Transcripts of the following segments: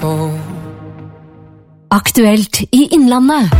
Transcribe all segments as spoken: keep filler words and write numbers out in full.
Aktuelt i Innlandet.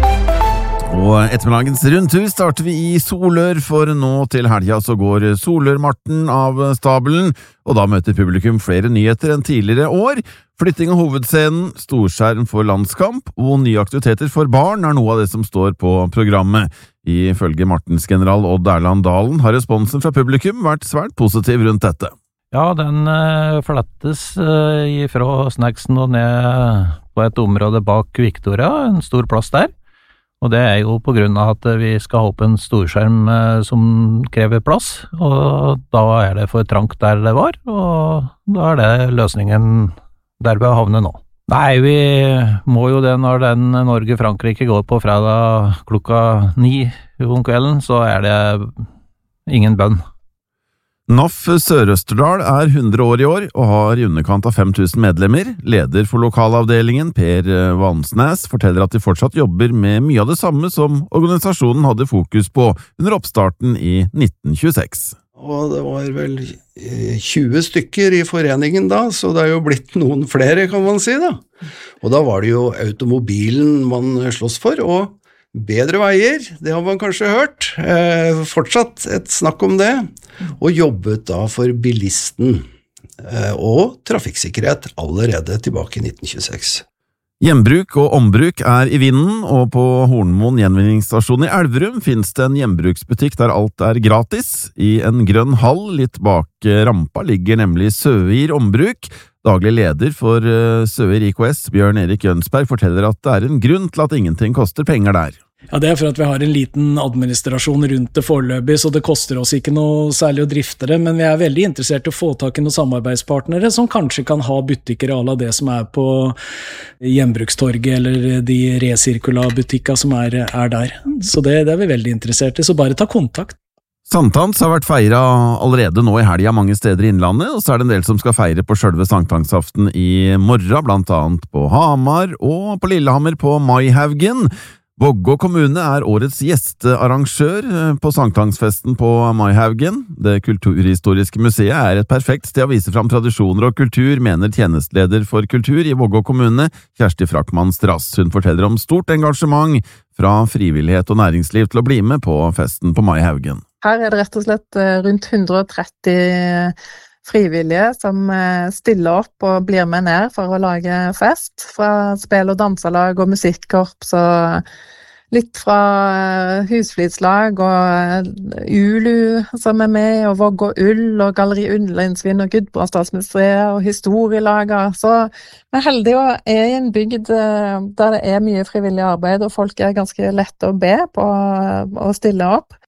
Og ettermiddagens rundtur starter vi i Solør, for nå til helga så går Solør-Marten av stabelen, og da møter publikum flere nyheter enn tidligere år. Flytting av hovedscenen, storskjerm for landskamp og nye aktiviteter for barn er noe av det som står på programmet. Ifølge Martens general Odd Erland Dalen har responsen fra publikum vært svært positiv rundt dette. Ja, den uh, flettes uh, fra snacksen og ned på et område bak Victoria, en stor plass der. Og det er jo på grunn av at vi skal ha opp en storskjerm uh, som krever plass, og da er det for trangt der det var, og da er det løsningen der vi har havnet nå. Nei, vi må jo det når den Norge-Frankrike går på fredag klokka ni om kvelden, så er det ingen bønn. N A F Sør-Østerdal er hundre år i år og har i underkant av fem tusen medlemmer. Leder for lokalavdelingen, Per Vansnes, forteller at de fortsatt jobber med mye av det samme som organisasjonen hadde fokus på under oppstarten i nitten tjueseks. Og det var vel tjue stykker i foreningen da, så det er jo blitt noen flere, kan man si da. Og da var det jo automobilen man slåss for, og bedre veier, det har man kanskje hørt. Eh, fortsatt et snakk om det. Og jobbet da for bilisten eh, og trafikksikkerhet allerede tilbake i nitten tjueseks. Gjenbruk og ombruk er i vinden, og på Hornmoen gjenvinningsstasjon i Elverum finnes det en gjenbruksbutikk der alt er gratis. I en grønn hall litt bak rampa ligger nemlig Søir ombruk. Daglig leder for Søir I K S, Bjørn Erik Jønsberg, forteller at det er en grunn til at ingenting koster penger der. Ja, det er for at vi har en liten administrasjon rundt det foreløpig, så det koster oss ikke noe særlig å drifte det, men vi er veldig interessert i å få tak i noen samarbeidspartnere som kanskje kan ha butikker av det som er på Gjenbrukstorget eller de resirkula-butikka som er, er der. Så det, det er vi veldig interessert i, så bare ta kontakt. Sankthans har vært feiret allerede nå i helga mange steder i Innlandet, og så er det en del som skal feire på selve sankthansaften i morgen, blant annet på Hamar og på Lillehammer på Maihaugen. Vågå kommune er årets gjestearrangør på sankthansfesten på Maihaugen. Det kulturhistoriske museet er et perfekt sted å vise fram tradisjoner og kultur, mener tjenestleder for kultur i Vågå kommune, Kjersti Frakmann Strass. Hun forteller om stort engasjement fra frivillighet og næringsliv til å bli med på festen på Maihaugen. Her er det rett og slett rundt hundre og tretti frivillige som stiller opp og blir med ned for å lage fest, fra spil- og danselag og musikkorps og litt fra husflidslag og Ulu som er med, og Vågå Ull og Galleri Ullensvinn og Gudbrandsdalsmuseet og historielager. Så vi er heldige og er i en bygd der det er mye frivillig arbeid, og folk er ganske lette å be på å stille opp.